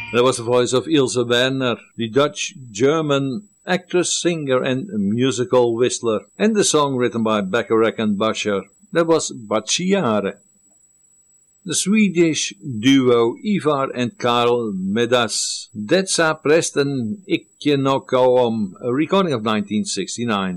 That was the voice of Ilse Werner, the Dutch-German actress, singer and musical whistler. And the song written by Bacharach and Bascher. That was Bacciare. The Swedish duo Ivar and Karl Medas. Det sa prästen icke något om, a recording of 1969.